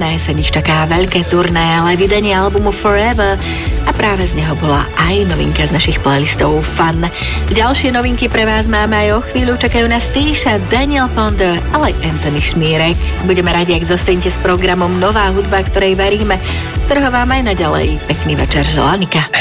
Na jeseň ich čaká veľké turné, ale vydanie albumu Forever a práve z neho bola aj novinka z našich playlistov Fun. Ďalšie novinky pre vás máme aj o chvíľu, čakajú nás Tisha, Daniel Ponder, ale aj Anthony Šmírek. Budeme radi, ak zostanete s programom Nová hudba, ktorej veríme, z ktorého vám aj naďalej pekný večer želá Nika.